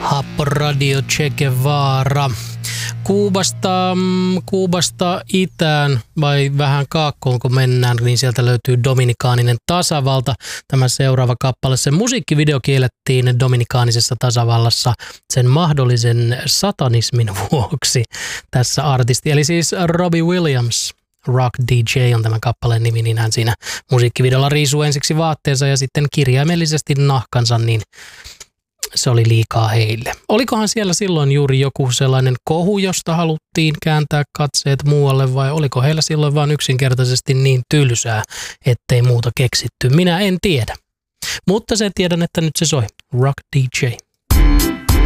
Happo Radio Che Guevara. Kuubasta itään vai vähän kaakkoon kun mennään, niin sieltä löytyy Dominikaaninen tasavalta. Tämä seuraava kappale, sen musiikkivideo kiellettiin Dominikaanisessa tasavallassa sen mahdollisen satanismin vuoksi tässä artisti. Eli siis Robbie Williams, Rock DJ on tämän kappaleen nimi, niin hän siinä musiikkivideolla riisuu ensiksi vaatteensa ja sitten kirjaimellisesti nahkansa, niin se oli liikaa heille. Olikohan siellä silloin juuri joku sellainen kohu, josta haluttiin kääntää katseet muualle, vai oliko heillä silloin vain yksinkertaisesti niin tylsää, ettei muuta keksitty? Minä en tiedä. Mutta sen tiedän, että nyt se soi. Rock DJ.